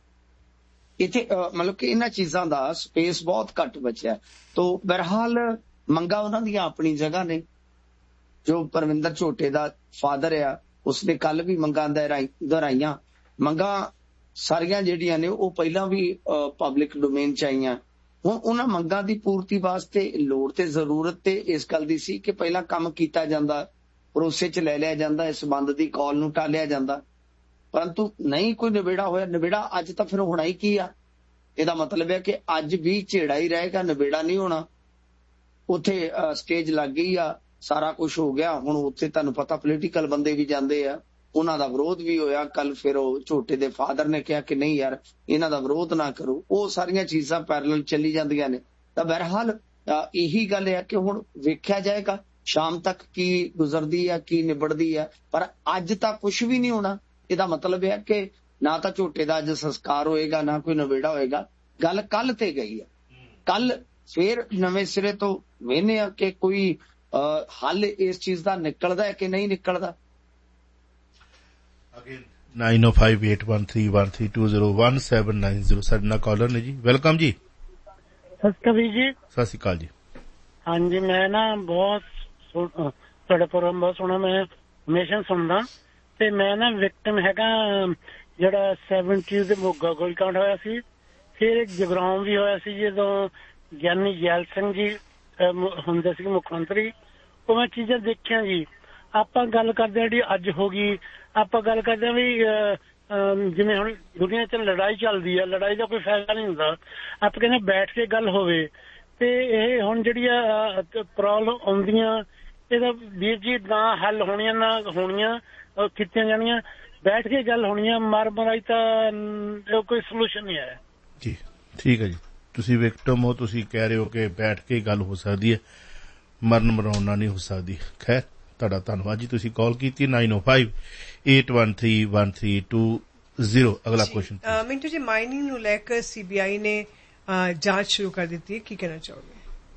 ਇੱਥੇ ਮਤਲਬ ਕਿ ਇਹਨਾਂ ਚੀਜ਼ਾਂ ਦਾ ਸਪੇਸ ਬਹੁਤ ਘੱਟ ਬਚਿਆ। ਤੋ ਬਹਰਹਾਲ ਮੰਗਾਂ ਉਹਨਾਂ ਦੀਆਂ ਆਪਣੀ ਜਗ੍ਹਾ ਨੇ। ਜੋ ਪਰਵਿੰਦਰ ਝੋਟੇ ਦਾ ਫਾਦਰ ਆ ਉਸਨੇ ਕੱਲ ਵੀ ਮੰਗਾਂ ਦੁਹਰਾਈਆਂ। ਮੰਗਾਂ ਸਾਰੀਆਂ ਜਿਹੜੀਆਂ ਨੇ ਉਹ ਪਹਿਲਾਂ ਵੀ ਪਬਲਿਕ ਡੋਮੇਨ ਚ ਆਈਆਂ। ਹੁਣ ਉਹਨਾਂ ਮੰਗਾਂ ਦੀ ਪੂਰਤੀ ਵਾਸਤੇ ਲੋੜ ਤੇ ਜ਼ਰੂਰਤ ਤੇ ਇਸ ਗੱਲ ਦੀ ਸੀ ਕਿ ਪਹਿਲਾਂ ਕੰਮ ਕੀਤਾ ਜਾਂਦਾ, ਭਰੋਸੇ ਚ ਲੈ ਲਿਆ ਜਾਂਦਾ, ਇਸ ਬੰਦ ਦੀ ਕਾਲ ਨੂੰ ਟਾਲਿਆ ਜਾਂਦਾ, ਪਰੰਤੂ ਨਹੀਂ ਕੋਈ ਨਿਬੇੜਾ ਹੋਇਆ। ਨਿਬੇੜਾ ਅੱਜ ਤਾਂ ਫਿਰ ਹੋਣਾ ਹੀ ਕੀ ਆ? ਇਹਦਾ ਮਤਲਬ ਹੈ ਕਿ ਅੱਜ ਵੀ ਝੇੜਾ ਹੀ ਰਹੇਗਾ, ਨਿਬੇੜਾ ਨਹੀਂ ਹੋਣਾ। ਉੱਥੇ ਸਟੇਜ ਲੱਗ ਗਈ ਆ, ਸਾਰਾ ਕੁਝ ਹੋ ਗਿਆ। ਹੁਣ ਉੱਥੇ ਤੁਹਾਨੂੰ ਪਤਾ ਪੋਲੀਟੀਕਲ ਬੰਦੇ ਵੀ ਜਾਂਦੇ ਆ, ਉਹਨਾਂ ਦਾ ਵਿਰੋਧ ਵੀ ਹੋਇਆ। ਕੱਲ ਫਿਰ ਉਹ ਝੋਟੇ ਦੇ ਫਾਦਰ ਨੇ ਕਿਹਾ ਕਿ ਨਹੀਂ ਯਾਰ ਇਹਨਾਂ ਦਾ ਵਿਰੋਧ ਨਾ ਕਰੋ। ਉਹ ਸਾਰੀਆਂ ਚੀਜ਼ਾਂ ਪੈਰਲਲ ਚੱਲੀ ਜਾਂਦੀਆਂ ਨੇ। ਤਾਂ ਬਹਰਹਾਲ ਇਹੀ ਗੱਲ ਹੈ ਕਿ ਹੁਣ ਵੇਖਿਆ ਜਾਏਗਾ ਸ਼ਾਮ ਤੱਕ ਕੀ ਗੁਜ਼ਰਦੀ ਆ, ਕੀ ਨਿਬੜਦੀ ਆ। ਪਰ ਅੱਜ ਤਾਂ ਕੁਝ ਵੀ ਨਹੀਂ ਹੋਣਾ। ਇਹਦਾ ਮਤਲਬ ਹੈ ਕਿ ਨਾ ਤਾਂ ਝੋਟੇ ਦਾ ਅੱਜ ਸੰਸਕਾਰ ਹੋਏਗਾ, ਨਾ ਕੋਈ ਨਿਬੇੜਾ ਹੋਏਗਾ। ਗੱਲ ਕੱਲ ਤੇ ਗਈ ਆ। ਕੱਲ ਫੇਰ ਨਵੇਂ ਸਿਰੇ ਤੋਂ ਵੇਖਦੇ ਆ ਕਿ ਕੋਈ ਹੱਲ ਇਸ ਚੀਜ਼ ਦਾ ਨਿਕਲਦਾ ਹੈ ਕਿ ਨਹੀਂ ਨਿਕਲਦਾ। ਨਾਈਨ ਓ five eight one three one three two zero one seven nine zero ਸਾਡੇ ਨਾਲ ਕਾਲਰ ਨੇ ਜੀ। ਵੈਲਕਮ ਜੀ। ਸਤਿ ਸ਼੍ਰੀ ਅਕਾਲ ਜੀ। ਸਤਿ ਸ਼੍ਰੀ ਅਕਾਲ ਜੀ। ਹਾਂਜੀ, ਮੈਂ ਨਾ ਬਹੁਤ ਤੁਹਾਡਾ ਪ੍ਰੋਗਰਾਮ ਬਹੁਤ ਸੋਹਣਾ, ਮੈਂ ਹਮੇਸ਼ਾ ਸੁਣਦਾ। ਤੇ ਮੈਂ ਨਾ ਵਿਕਟਮ ਹੈਗਾ ਜਿਹੜਾ ਸੈਵਨਟੀ ਦੇ ਮੋਗਾ ਗੋਲੀਕਾਂਡ ਹੋਇਆ ਸੀ, ਫਿਰ ਜਗਰਾਉਂ ਵੀ ਹੋਇਆ ਸੀ ਜਦੋਂ ਗਿਆਨੀ ਜੈਲ ਸਿੰਘ ਜੀ ਹੁੰਦੇ ਸੀ ਮੁੱਖ ਮੰਤਰੀ। ਉਹ ਮੈਂ ਚੀਜ਼ਾਂ ਦੇਖੀਆਂ ਜੀ। ਆਪਾਂ ਗੱਲ ਕਰਦੇ ਹਾਂ ਜਿਹੜੀ ਅੱਜ ਹੋ ਗਈ, ਆਪਾਂ ਗੱਲ ਕਰਦੇ ਹਾਂ ਵੀ ਜਿਵੇਂ ਹੁਣ ਦੁਨੀਆ 'ਚ ਲੜਾਈ ਚੱਲਦੀ ਹੈ, ਲੜਾਈ ਦਾ ਕੋਈ ਫਾਇਦਾ ਨਹੀਂ ਹੁੰਦਾ। ਆਪਾਂ ਕਹਿੰਦੇ ਬੈਠ ਕੇ ਗੱਲ ਹੋਵੇ। ਤੇ ਇਹ ਹੁਣ ਜਿਹੜੀਆਂ ਪ੍ਰੋਬਲਮ ਆਉਂਦੀਆਂ ਇਹਦਾ ਵੀਰ ਜੀ ਨਾ ਹੱਲ ਹੋਣੀਆਂ ਨਾ ਹੋਣੀਆਂ ਕੀਤੀਆਂ ਜਾਣੀਆਂ, ਬੈਠ ਕੇ ਗੱਲ ਹੋਣੀ ਆ। ਮਰ ਮਰਾਈ ਤਾਂ ਕੋਈ ਸੋਲੂਸ਼ਨ ਨਹੀਂ ਹੈ ਜੀ। ਠੀਕ ਹੈ ਜੀ, ਤੁਸੀਂ ਵਿਕਟਮ ਹੋ, ਤੁਸੀਂ ਕਹਿ ਰਹੇ ਹੋ ਕਿ ਬੈਠ ਕੇ ਗੱਲ ਹੋ ਸਕਦੀ ਹੈ, ਮਰਨ ਮਰਾਉਣ ਨਾਲ ਨਹੀਂ ਹੋ ਸਕਦੀ। ਖੈਰ, ਤੁਹਾਡਾ ਧੰਨਵਾਦ ਜੀ, ਤੁਸੀਂ ਕਾਲ ਕੀਤੀ। ਨਾਈਨ ਓ five eight one three one three two zero. ਅਗਲਾ ਕੁਐਸਚਨ। ਮਿੰਟੂ ਜੀ, ਮਾਈਨਿੰਗ ਨੂੰ ਲੈ ਕੇ ਸੀਬੀਆਈ ਨੇ ਜਾਂਚ ਸ਼ੁਰੂ ਕਰ ਦਿੱਤੀ ਹੈ, ਕੀ ਕਹਿਣਾ ਚਾਹੋਗੇ?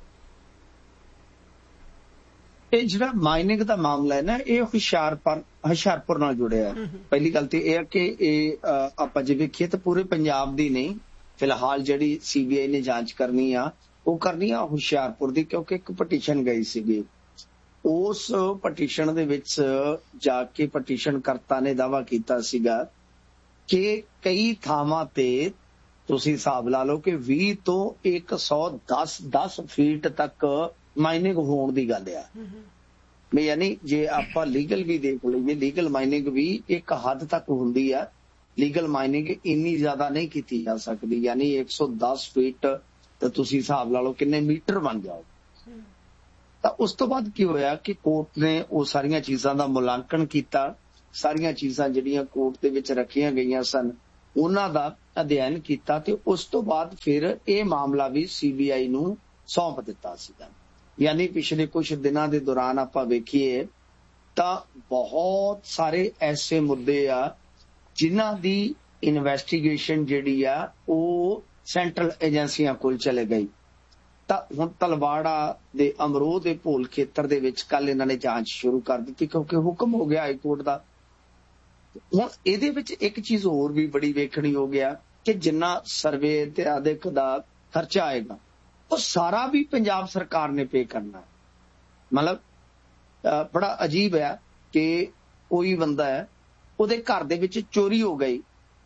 ਇਹ ਜਿਹੜਾ ਮਾਈਨਿੰਗ ਦਾ ਮਾਮਲਾ ਹੈ ਨਾ, ਇਹ ਹੁਸ਼ਿਆਰਪੁਰ ਹੁਸ਼ਿਆਰਪੁਰ ਨਾਲ ਜੁੜਿਆ। ਪਹਿਲੀ ਗੱਲ ਤੇ ਇਹ ਹੈ ਕਿ ਇਹ ਆਪਾਂ ਜੇ ਵੇਖੀਏ ਤਾਂ ਪੂਰੇ ਪੰਜਾਬ ਦੀ ਨਹੀਂ, ਫਿਲਹਾਲ ਜਿਹੜੀ ਸੀਬੀਆਈ ਨੇ ਜਾਂਚ ਕਰਨੀ ਆ ਉਹ ਕਰਨੀ ਆ ਹੁਸ਼ਿਆਰਪੁਰ ਦੀ, ਕਿਉਂਕਿ ਇੱਕ ਪਟੀਸ਼ਨ ਗਈ ਸੀਗੀ। ਉਸ ਪਟੀਸ਼ਨ ਦੇ ਵਿੱਚ ਜਾ ਕੇ ਪਟੀਸ਼ਨ ਕਰਤਾ ਨੇ ਦਾਅਵਾ ਕੀਤਾ ਸੀਗਾ ਕਿ ਕਈ ਥਾਵਾਂ ਤੇ ਤੁਸੀਂ ਹਿਸਾਬ ਲਾ ਲਓ ਕਿ ਵੀਹ ਤੋਂ ਇੱਕ ਸੌ ਦਸ ਦਸ ਫੀਟ ਤੱਕ ਮਾਈਨਿੰਗ ਹੋਣ ਦੀ ਗੱਲ ਆ। ਵੀ ਯਾਨੀ ਜੇ ਆਪਾਂ ਲੀਗਲ ਵੀ ਦੇਖ ਲਈਏ, ਲੀਗਲ ਮਾਈਨਿੰਗ ਵੀ ਇੱਕ ਹੱਦ ਤੱਕ ਹੁੰਦੀ ਆ। ਲੀਗਲ ਮਾਈਨਿੰਗ ਇੰਨੀ ਜ਼ਿਆਦਾ ਨਹੀਂ ਕੀਤੀ ਜਾ ਸਕਦੀ, ਯਾਨੀ ਇੱਕ ਸੌ ਦਸ ਫੀਟ ਤਾਂ ਤੁਸੀਂ ਹਿਸਾਬ ਲਾ ਲਓ ਕਿੰਨੇ ਮੀਟਰ ਬਣ ਜਾਓ। ਤਾਂ ਉਸ ਤੋਂ ਬਾਅਦ ਕੀ ਹੋਇਆ ਕਿ ਕੋਰਟ ਨੇ ਉਹ ਸਾਰੀਆਂ ਚੀਜ਼ਾਂ ਦਾ ਮੁਲਾਂਕਣ ਕੀਤਾ, ਸਾਰੀਆਂ ਚੀਜ਼ਾਂ ਜਿਹੜੀਆਂ ਕੋਰਟ ਦੇ ਵਿੱਚ ਰੱਖੀਆਂ ਗਈਆਂ ਸਨ ਉਹਨਾਂ ਦਾ ਅਧਿਐਨ ਕੀਤਾ, ਤੇ ਉਸ ਤੋਂ ਬਾਅਦ ਫਿਰ ਇਹ ਮਾਮਲਾ ਵੀ ਸੀਬੀਆਈ ਨੂੰ ਸੌਂਪ ਦਿੱਤਾ ਸੀਗਾ। ਯਾਨੀ ਪਿਛਲੇ ਕੁਝ ਦਿਨਾਂ ਦੇ ਦੌਰਾਨ ਆਪਾਂ ਵੇਖੀਏ ਤਾਂ ਬਹੁਤ ਸਾਰੇ ਐਸੇ ਮੁੱਦੇ ਆ ਜਿਨ੍ਹਾਂ ਦੀ ਇਨਵੈਸਟੀਗੇਸ਼ਨ ਜਿਹੜੀ ਆ ਉਹ ਸੈਂਟਰਲ ਏਜੰਸੀਆਂ ਕੋਲ ਚਲੇ ਗਈ। ਤਾਂ ਹੁਣ ਤਲਵਾੜਾ ਦੇ ਅਮਰੋਹ ਦੇ ਭੋਲ ਖੇਤਰ ਦੇ ਵਿੱਚ ਕੱਲ ਇਹਨਾਂ ਨੇ ਜਾਂਚ ਸ਼ੁਰੂ ਕਰ ਦਿੱਤੀ, ਕਿਉਂਕਿ ਹੁਕਮ ਹੋ ਗਿਆ ਹਾਈ ਕੋਰਟ ਦਾ। ਹੁਣ ਇਹਦੇ ਵਿੱਚ ਇੱਕ ਚੀਜ਼ ਹੋਰ ਵੀ ਬੜੀ ਵੇਖਣੀ ਹੋ ਗਿਆ ਕਿ ਜਿੰਨਾ ਸਰਵੇ ਤੇ ਆਦਿਕ ਦਾ ਖਰਚਾ ਆਏਗਾ ਉਹ ਸਾਰਾ ਵੀ ਪੰਜਾਬ ਸਰਕਾਰ ਨੇ ਪੇ ਕਰਨਾ। ਮਤਲਬ ਬੜਾ ਅਜੀਬ ਹੈ ਕਿ ਕੋਈ ਬੰਦਾ ਹੈ ਉਹਦੇ ਘਰ ਦੇ ਵਿੱਚ ਚੋਰੀ ਹੋ ਗਈ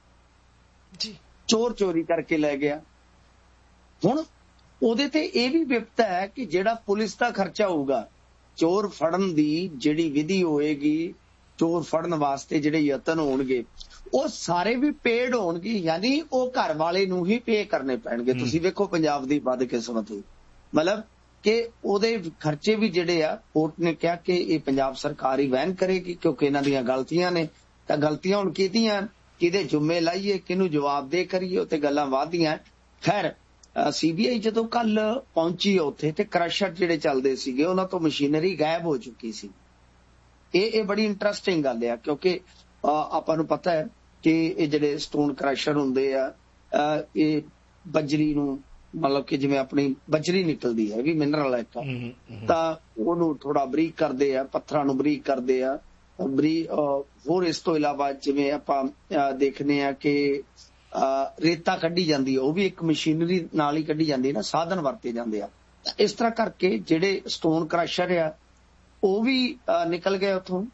ਜੀ, ਚੋਰ ਚੋਰੀ ਕਰਕੇ ਲੈ ਗਿਆ। ਹੁਣ ਉਹਦੇ ਤੇ ਇਹ ਵੀ ਵਿਪਤਾ ਹੈ ਕਿ ਜਿਹੜਾ ਪੁਲਿਸ ਦਾ ਖਰਚਾ ਹੋਊਗਾ, ਚੋਰ ਫੜਨ ਦੀ ਜਿਹੜੀ ਵਿਧੀ ਹੋਏਗੀ, ਚੋਰ ਫੜਨ ਵਾਸਤੇ ਜਿਹੜੇ ਯਤਨ ਹੋਣਗੇ ਉਹ ਸਾਰੇ ਵੀ ਪੇਡ ਹੋਣਗੇ, ਯਾਨੀ ਉਹ ਘਰ ਵਾਲੇ ਨੂੰ ਹੀ ਪੇ ਕਰਨੇ ਪੈਣਗੇ। ਤੁਸੀਂ ਵੇਖੋ ਪੰਜਾਬ ਦੀ ਬਦਕਿਸਮਤੀ, ਮਤਲਬ ਕਿ ਉਹਦੇ ਖਰਚੇ ਵੀ ਜਿਹੜੇ ਆ ਕੋਰਟ ਨੇ ਕਿਹਾ ਕਿ ਇਹ ਪੰਜਾਬ ਸਰਕਾਰ ਹੀ ਵਹਿਨ ਕਰੇਗੀ, ਕਿਉਂਕਿ ਇਹਨਾਂ ਦੀਆਂ ਗਲਤੀਆਂ ਨੇ। ਤਾਂ ਗਲਤੀਆਂ ਹੁਣ ਕੀਤੀਆਂ, ਕਿਹਦੇ ਜੁੰਮੇ ਲਾਈਏ, ਕਿਹਨੂੰ ਜਵਾਬਦੇਹ ਕਰੀਏ, ਉੱਥੇ ਗੱਲਾਂ ਵੱਧਦੀਆਂ। ਖੈਰ, ਸੀਬੀਆਈ ਜਦੋਂ ਕੱਲ ਪਹੁੰਚੀ ਉੱਥੇ ਤੇ ਕ੍ਰਸ਼ਰ ਜਿਹੜੇ ਚੱਲਦੇ ਸੀਗੇ ਉਹਨਾਂ ਤੋਂ ਮਸ਼ੀਨਰੀ ਗਾਇਬ ਹੋ ਚੁੱਕੀ ਸੀ। ਇਹ ਇਹ ਬੜੀ ਇੰਟਰਸਟਿੰਗ ਗੱਲ ਆ, ਕਿਉਂਕਿ ਆਪਾਂ ਨੂੰ ਪਤਾ ਹੈ ਕਿ ਇਹ ਜਿਹੜੇ ਸਟੋਨ ਕ੍ਰਸ਼ਰ ਹੁੰਦੇ ਆ ਇਹ ਬਜਰੀ ਨੂੰ, ਮਤਲਬ ਕਿ ਜਿਵੇਂ ਆਪਣੀ ਬਜਰੀ ਨਿਕਲਦੀ ਹੈ, ਇਹ ਵੀ ਮਿਨਰਲ ਹੈ, ਤਾਂ ਉਹਨੂੰ ਥੋੜਾ ਬਰੀਕ ਕਰਦੇ ਆ, ਪੱਥਰਾਂ ਨੂੰ ਬਰੀਕ ਕਰਦੇ ਆ ਬਰੀ। ਹੋਰ ਇਸ ਤੋਂ ਇਲਾਵਾ ਜਿਵੇਂ ਆਪਾਂ ਦੇਖਦੇ ਆ ਕਿ ਰੇਤਾ ਕੱਢੀ ਜਾਂਦੀ ਹੈ, ਉਹ ਵੀ ਇੱਕ ਮਸ਼ੀਨਰੀ ਨਾਲ ਹੀ ਕੱਢੀ ਜਾਂਦੀ ਹੈ ਨਾ, ਸਾਧਨ ਵਰਤੇ ਜਾਂਦੇ ਆ। ਇਸ ਤਰ੍ਹਾਂ ਕਰਕੇ ਜਿਹੜੇ ਸਟੋਨ ਕ੍ਰਸ਼ਰ ਆ ਉਹ ਵੀ ਨਿਕਲ ਗਏ ਉੱਥੋਂ,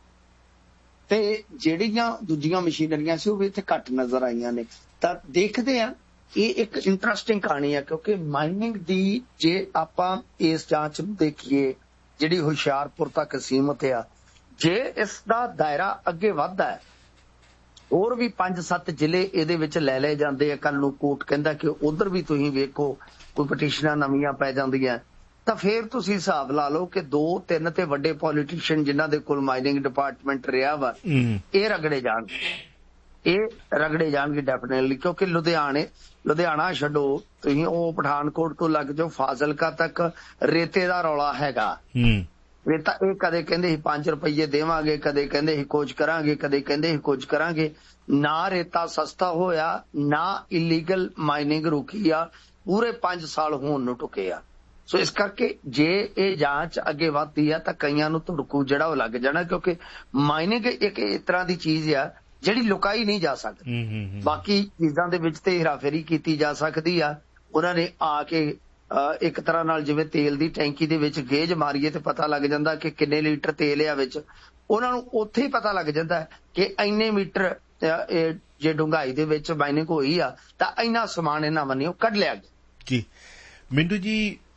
ਤੇ ਜਿਹੜੀਆਂ ਦੂਜੀਆਂ ਮਸ਼ੀਨਰੀਆਂ ਸੀ ਉਹ ਵੀ ਇੱਥੇ ਘੱਟ ਨਜ਼ਰ ਆਈਆਂ ਨੇ। ਤਾਂ ਦੇਖਦੇ ਆ, ਇਹ ਇੱਕ ਇੰਟਰਸਟਿੰਗ ਕਹਾਣੀ ਹੈ, ਕਿਉਂਕਿ ਮਾਈਨਿੰਗ ਦੀ ਜੇ ਆਪਾਂ ਇਸ ਜਾਂਚ ਨੂੰ ਦੇਖੀਏ ਜਿਹੜੀ ਹੁਸ਼ਿਆਰਪੁਰ ਤੱਕ ਸੀਮਤ ਆ, ਜੇ ਇਸ ਦਾ ਦਾਇਰਾ ਅੱਗੇ ਵੱਧਦਾ ਹੈ, ਹੋਰ ਵੀ ਪੰਜ ਸੱਤ ਜ਼ਿਲ੍ਹੇ ਇਹਦੇ ਵਿੱਚ ਲੈ ਲਏ ਜਾਂਦੇ ਆ, ਕੱਲ ਨੂੰ ਕੋਰਟ ਕਹਿੰਦਾ ਕਿ ਉਧਰ ਵੀ ਤੁਸੀਂ ਵੇਖੋ ਕੋਈ ਪਟੀਸ਼ਨਾਂ ਨਵੀਆਂ ਪੈ ਜਾਂਦੀਆਂ, ਤਾਂ ਫੇਰ ਤੁਸੀਂ ਹਿਸਾਬ ਲਾ ਲਓ ਕਿ ਦੋ ਤਿੰਨ ਤੇ ਵੱਡੇ ਪੋਲੀਟੀਸ਼ੀਅਨ ਜਿਨ੍ਹਾਂ ਦੇ ਕੋਲ ਮਾਈਨਿੰਗ ਡਿਪਾਰਟਮੈਂਟ ਰਿਹਾ ਵਾ, ਇਹ ਰਗੜੇ ਜਾਣਗੇ, ਇਹ ਰਗੜੇ ਜਾਣਗੇ ਡੈਫੀਨੇਟਲੀ। ਕਿਉਂਕਿ ਲੁਧਿਆਣੇ ਲੁਧਿਆਣਾ ਛੱਡੋ, ਤੁਸੀਂ ਉਹ ਪਠਾਨਕੋਟ ਤੋਂ ਲੱਗ ਜਾਓ ਫਾਜ਼ਿਲਕਾ ਤੱਕ ਰੇਤੇ ਦਾ ਰੌਲਾ ਹੈਗਾ। ਰੇਤਾ ਇਹ ਕਦੇ ਕਹਿੰਦੇ ਸੀ ਪੰਜ ਰੁਪਈਏ ਦੇਵਾਂਗੇ, ਕਦੇ ਕਹਿੰਦੇ ਸੀ ਕੁਝ ਕਰਾਂਗੇ, ਕਦੇ ਕਹਿੰਦੇ ਸੀ ਕੁਝ ਕਰਾਂਗੇ। ਨਾ ਰੇਤਾ ਸਸਤਾ ਹੋਇਆ, ਨਾ ਇਲੀਗਲ ਮਾਈਨਿੰਗ ਰੁਕੀ ਆ, ਪੂਰੇ ਪੰਜ ਸਾਲ ਹੋਣ ਨੂੰ ਟੁਕੇ ਆ। ਸੋ ਇਸ ਕਰਕੇ ਜੇ ਇਹ ਜਾਂਚ ਅੱਗੇ ਵੱਧਦੀ ਆ ਤਾਂ ਕਈਆਂ ਨੂੰ ਧੜਕੂ ਜਿਹੜਾ ਉਹ ਲੱਗ ਜਾਣਾ, ਕਿਉਂਕਿ ਮਾਈਨਿੰਗ ਇੱਕ ਇਸ ਤਰ੍ਹਾਂ ਦੀ ਚੀਜ਼ ਆ ਜਿਹੜੀ ਲੁਕਾਈ ਨਹੀਂ ਜਾ ਸਕਦੀ। ਬਾਕੀ ਚੀਜ਼ਾਂ ਦੇ ਵਿੱਚ ਤੇ ਹੇਰਾਫੇਰੀ ਕੀਤੀ ਜਾ ਸਕਦੀ ਆ। ਉਹਨਾਂ ਨੇ ਆ ਕੇ ਇੱਕ ਤਰ੍ਹਾਂ ਨਾਲ ਜਿਵੇਂ ਤੇਲ ਦੀ ਟੈਂਕੀ ਦੇ ਵਿੱਚ ਗੇਜ ਮਾਰੀਏ ਤੇ ਪਤਾ ਲੱਗ ਜਾਂਦਾ ਕਿ ਕਿੰਨੇ ਲੀਟਰ ਤੇਲ ਆ ਵਿੱਚ, ਉਹਨਾਂ ਨੂੰ ਉੱਥੇ ਹੀ ਪਤਾ ਲੱਗ ਜਾਂਦਾ ਕਿ ਇੰਨੇ ਮੀਟਰ ਜੇ ਡੂੰਘਾਈ ਦੇ ਵਿੱਚ ਮਾਈਨਿੰਗ ਹੋਈ ਆ ਤਾਂ ਇੰਨਾ ਸਮਾਨ ਇਹਨਾਂ ਵੱਲੋਂ ਕੱਢ ਲਿਆ ਗਿਆ। ਜੀ ਮਿੰਟੂ ਜੀ,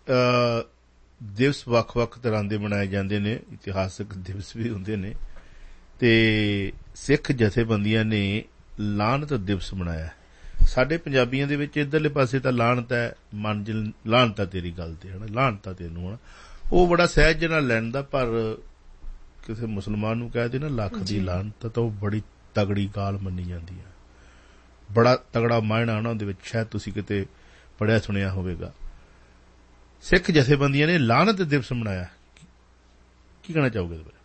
ਦਿਵਸ ਵੱਖ-ਵੱਖ ਤਰ੍ਹਾਂ ਦੇ ਮਨਾਏ ਜਾਂਦੇ ਨੇ, ਇਤਿਹਾਸਕ ਦਿਵਸ ਵੀ ਹੁੰਦੇ ਨੇ, ਤੇ ਸਿੱਖ ਜਥੇਬੰਦੀਆਂ ਨੇ ਲਾਹਨਤ ਦਿਵਸ ਮਨਾਇਆ। ਸਾਡੇ ਪੰਜਾਬੀਆਂ ਦੇ ਵਿੱਚ ਇੱਧਰਲੇ ਪਾਸੇ ਤਾਂ ਲਾਹਨਤ ਹੈ, ਮਨ ਜ ਲਾਹਨਤ ਆ ਤੇਰੀ ਗੱਲ ਤੇ, ਹਨਾ, ਲਾਹਨਤ ਆ ਤੈਨੂੰ, ਹਨਾ, ਉਹ ਬੜਾ ਸਹਿਜ ਨਾਲ ਲੈਂਦਾ। ਪਰ ਕਿਸੇ ਮੁਸਲਮਾਨ ਨੂੰ ਕਹਿ ਦੇ ਨਾ ਲੱਖ ਦੀ ਲਾਹਨਤ ਤਾਂ ਉਹ ਬੜੀ ਤਗੜੀ ਗਾਲ ਮੰਨੀ ਜਾਂਦੀ ਹੈ, ਬੜਾ ਤਗੜਾ ਮਾਇਨਾ ਨਾ ਉਹਦੇ ਵਿੱਚ। ਸ਼ਾਇਦ ਤੁਸੀਂ ਕਿਤੇ ਪੜ੍ਹਿਆ ਸੁਣਿਆ ਹੋਵੇਗਾ। ਸਿੱਖ ਜਥੇਬੰਦੀਆਂ ਨੇ ਲਾਹਨਤ ਦਿਵਸ ਮਨਾਇਆ, ਕੀ ਕਹਿਣਾ ਚਾਹੋਗੇ ਇਹਦੇ ਬਾਰੇ?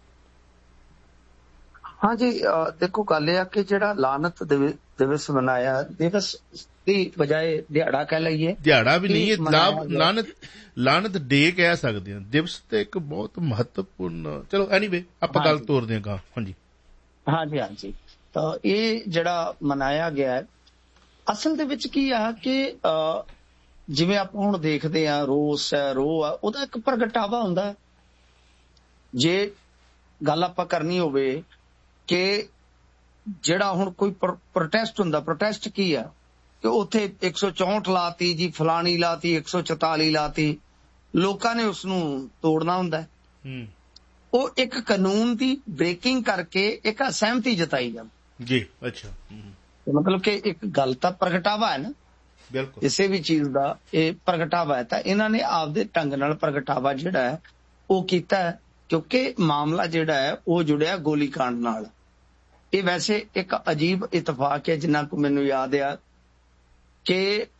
ਹਾਂਜੀ, ਦੇਖੋ ਗੱਲ ਇਹ ਆ ਕਿ ਜਿਹੜਾ ਲਾਹਨਤ ਦਿਵਸ ਮਨਾਇਆ, ਦਿਵਸ ਦੀ ਬਜਾਏ ਦਿਹਾੜਾ ਕਹਿ ਲਈਏ, ਦਿਹਾੜਾ ਵੀ ਨਹੀਂ, ਲਾਹਨਤ ਲਾਹਨਤ ਡੇ ਕਹਿ ਸਕਦੇ ਹਾਂ। ਦਿਵਸ ਤੇ ਇੱਕ ਬਹੁਤ ਮਹੱਤਵਪੂਰਨ, ਚਲੋ ਐਨੀਵੇ ਆਪਾਂ ਗੱਲ ਤੋਰਦੇ ਹਾਂ। ਹਾਂਜੀ ਹਾਂਜੀ ਹਾਂਜੀ ਤਾਂ ਇਹ ਜਿਹੜਾ ਮਨਾਇਆ ਗਿਆ ਅਸਲ ਦੇ ਵਿੱਚ ਕੀ ਆ ਕਿ ਜਿਵੇਂ ਆਪਾਂ ਹੁਣ ਦੇਖਦੇ ਹਾਂ ਰੋਸ ਹੈ, ਰੋਹ ਆ, ਉਹਦਾ ਇੱਕ ਪ੍ਰਗਟਾਵਾ ਹੁੰਦਾ। ਜੇ ਗੱਲ ਆਪਾਂ ਕਰਨੀ ਹੋਵੇ ਕਿ ਜਿਹੜਾ ਹੁਣ ਕੋਈ ਪ੍ਰੋਟੈਸਟ ਹੁੰਦਾ, ਪ੍ਰੋਟੈਸਟ ਕੀ ਆ ਕਿ ਉੱਥੇ ਇੱਕ ਸੌ ਚੌਂਹਠ ਲਾਤੀ ਜੀ, ਫਲਾਣੀ ਲਾਤੀ, ਇੱਕ ਸੌ ਚੁਤਾਲੀ ਲਾਤੀ, ਲੋਕਾਂ ਨੇ ਉਸਨੂੰ ਤੋੜਨਾ ਹੁੰਦਾ। ਉਹ ਇੱਕ ਕਾਨੂੰਨ ਦੀ ਬ੍ਰੇਕਿੰਗ ਕਰਕੇ ਇੱਕ ਅਸਹਿਮਤੀ ਜਤਾਈ ਜਾਂਦੀ ਜੀ। ਅੱਛਾ, ਮਤਲਬ ਕਿ ਇੱਕ ਗੱਲ ਤਾਂ ਪ੍ਰਗਟਾਵਾ ਹੈ ਨਾ, ਬਿਲਕੁਲ ਕਿਸੇ ਵੀ ਚੀਜ਼ ਦਾ ਇਹ ਪ੍ਰਗਟਾਵਾ ਹੈ। ਤਾਂ ਇਹਨਾਂ ਨੇ ਆਪਦੇ ਢੰਗ ਨਾਲ ਪ੍ਰਗਟਾਵਾ ਜਿਹੜਾ ਹੈ ਉਹ ਕੀਤਾ, ਕਿਉਂਕਿ ਮਾਮਲਾ ਜਿਹੜਾ ਹੈ ਉਹ ਜੁੜਿਆ ਗੋਲੀकांड ਨਾਲ। ਇਹ ਵੈਸੇ ਇੱਕ ਅਜੀਬ ਇਤਫਾਕ ਹੈ, ਜਿੰਨਾ ਕੁ ਮੈਨੂੰ ਯਾਦ ਆ ਕਿ